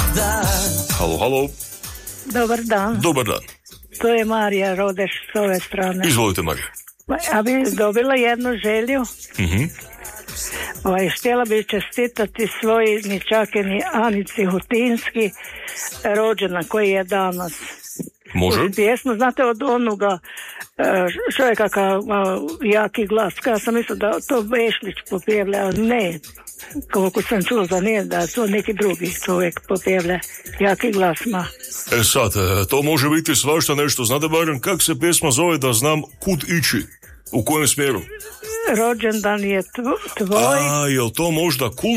Halo, halo. Dobar dan. Dobar dan. To je Marija Rodeš s ove strane. Izvolite, Marija. Ja bi dobila jednu želju. Mhm. Htjela bi čestitati svoj ničakini Anici Hutinski, rođena koji je danas. Može? Uz pjesmu, znate, od onoga čovjeka kao jaki glas. Kada sam mislila da to Bešlić popjevlja, ali ne. Koliko sam čula za nije da to neki drugi čovjek popjevlja jaki glas ma. Sad, to može biti svašta nešto. Znate barem kak se pjesma zove da znam kud ići? U kojem smjeru? Rođendan je tvoj. A, jel to možda Kul